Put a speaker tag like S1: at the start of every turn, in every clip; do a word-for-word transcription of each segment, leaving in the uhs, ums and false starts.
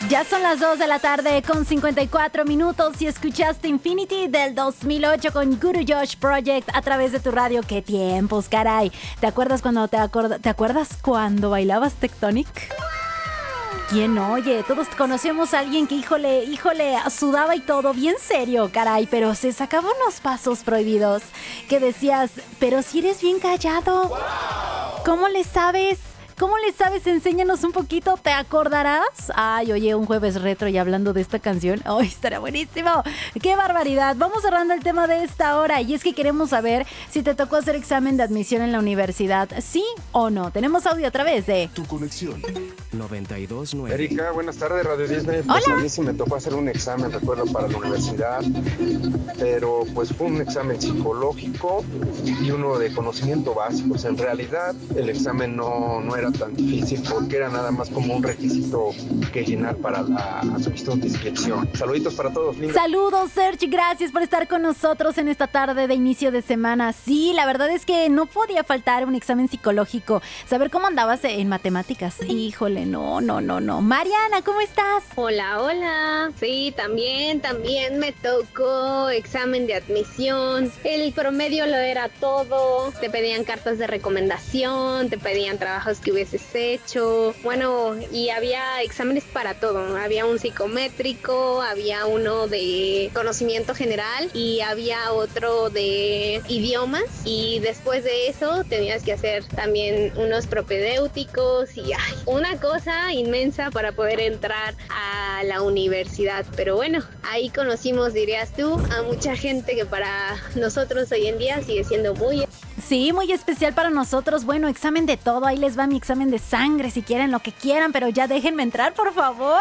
S1: Ya son las dos de la tarde con cincuenta y cuatro minutos y escuchaste Infinity del dos mil ocho con Guru Josh Project a través de tu radio. ¡Qué tiempos, caray! ¿Te acuerdas cuando te, acord- ¿te acuerdas cuando bailabas Tectonic? ¿Quién oye? Todos conocemos a alguien que, híjole, híjole, sudaba y todo, bien serio, caray, pero se sacaba unos pasos prohibidos que decías, pero si eres bien callado, ¿cómo le sabes? ¿Cómo le sabes? Enséñanos un poquito, ¿te acordarás? Ay, oye, un jueves retro y hablando de esta canción. ¡Ay, estará buenísimo! ¡Qué barbaridad! Vamos cerrando el tema de esta hora y es que queremos saber si te tocó hacer examen de admisión en la universidad, ¿sí o no? Tenemos audio a través de...
S2: Tu conexión.
S3: noventa y dos nueve.
S4: Erika, buenas tardes, Radio Disney. Pues
S1: Hola.
S4: a mí sí me tocó hacer un examen, recuerdo, para la universidad, pero pues fue un examen psicológico y uno de conocimiento básicos. En realidad, el examen no, no era tan difícil porque era nada más como un requisito que llenar para la solicitud de inscripción. Saluditos para todos, linda.
S1: Saludos, Serge, gracias por estar con nosotros en esta tarde de inicio de semana. Sí, la verdad es que no podía faltar un examen psicológico. Saber cómo andabas en matemáticas. Híjole, no, no, no, no. Mariana, ¿cómo estás?
S5: Hola, hola. Sí, también, también me tocó examen de admisión. El promedio lo era todo. Te pedían cartas de recomendación, te pedían trabajos que hubieses hecho. Bueno, y había exámenes para todo. Había un psicométrico, había uno de conocimiento general y había otro de idiomas. Y después de eso tenías que hacer también unos propedéuticos y ay, una cosa inmensa para poder entrar a la universidad. Pero bueno, ahí conocimos, dirías tú, a mucha gente que para nosotros hoy en día sigue siendo muy...
S1: Sí, muy especial para nosotros. Bueno, examen de todo. Ahí les va mi examen de sangre, si quieren lo que quieran, pero ya déjenme entrar, por favor.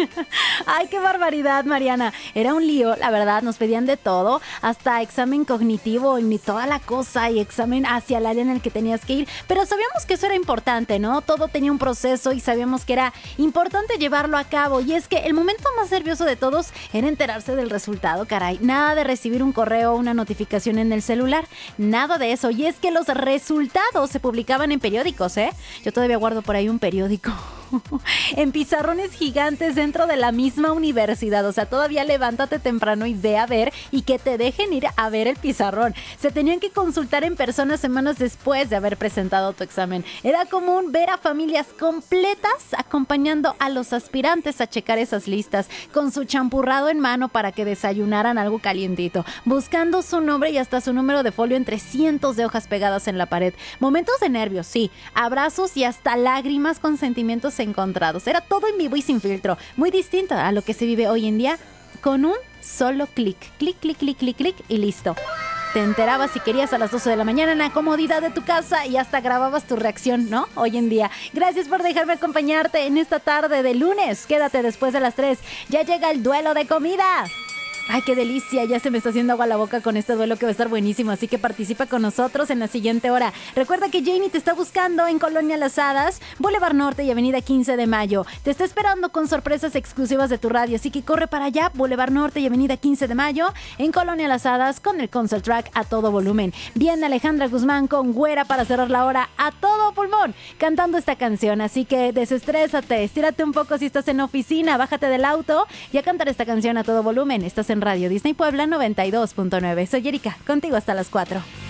S1: Ay, qué barbaridad, Mariana. Era un lío, la verdad. Nos pedían de todo, hasta examen cognitivo y toda la cosa, y examen hacia el área en el que tenías que ir. Pero sabíamos que eso era importante, ¿no? Todo tenía un proceso y sabíamos que era importante llevarlo a cabo. Y es que el momento más nervioso de todos era enterarse del resultado, caray. Nada de recibir un correo o una notificación en el celular. Nada de eso. Y es que los resultados se publicaban en periódicos, ¿eh? Yo todavía guardo por ahí un periódico. En pizarrones gigantes dentro de la misma universidad. O sea, todavía levántate temprano y ve a ver y que te dejen ir a ver el pizarrón. Se tenían que consultar en persona semanas después de haber presentado tu examen. Era común ver a familias completas acompañando a los aspirantes a checar esas listas con su champurrado en mano para que desayunaran algo calientito, buscando su nombre y hasta su número de folio entre cientos de hojas pegadas en la pared. Momentos de nervios, sí, abrazos y hasta lágrimas con sentimientos encontrados. Era todo en vivo y sin filtro, muy distinto a lo que se vive hoy en día con un solo clic, clic, clic, clic, clic, clic y listo. Te enterabas si querías a las doce de la mañana en la comodidad de tu casa y hasta grababas tu reacción, ¿no? Hoy en día. Gracias por dejarme acompañarte en esta tarde de lunes. Quédate después de las tres. Ya llega el duelo de comida. Ay, qué delicia, ya se me está haciendo agua la boca con este duelo que va a estar buenísimo, así que participa con nosotros en la siguiente hora. Recuerda que Janie te está buscando en Colonia Las Hadas, Boulevard Norte y Avenida quince de Mayo. Te está esperando con sorpresas exclusivas de tu radio, así que corre para allá, Boulevard Norte y Avenida quince de Mayo, en Colonia Las Hadas, con el concert track a todo volumen. Viene Alejandra Guzmán con Güera para cerrar la hora a todo pulmón, cantando esta canción, así que desestrésate, estírate un poco si estás en oficina, bájate del auto y a cantar esta canción a todo volumen. Estás en Radio Disney Puebla noventa y dos punto nueve. Soy Erika, contigo hasta las cuatro.